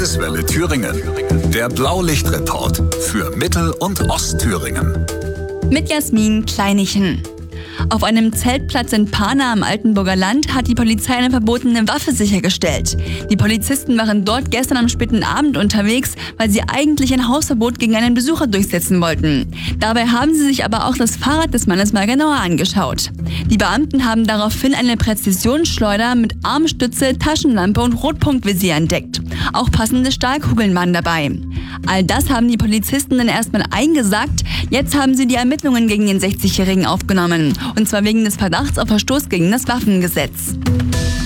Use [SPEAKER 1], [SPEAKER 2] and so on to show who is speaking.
[SPEAKER 1] Landeswelle Thüringen. Der Blaulichtreport für Mittel- und Ostthüringen.
[SPEAKER 2] Mit Jasmin Kleinichen. Auf einem Zeltplatz in Pana am Altenburger Land hat die Polizei eine verbotene Waffe sichergestellt. Die Polizisten waren dort gestern am späten Abend unterwegs, weil sie eigentlich ein Hausverbot gegen einen Besucher durchsetzen wollten. Dabei haben sie sich aber auch das Fahrrad des Mannes mal genauer angeschaut. Die Beamten haben daraufhin eine Präzisionsschleuder mit Armstütze, Taschenlampe und Rotpunktvisier entdeckt. Auch passende Stahlkugeln waren dabei. All das haben die Polizisten dann erstmal eingesackt. Jetzt haben sie die Ermittlungen gegen den 60-Jährigen aufgenommen. Und zwar wegen des Verdachts auf Verstoß gegen das Waffengesetz.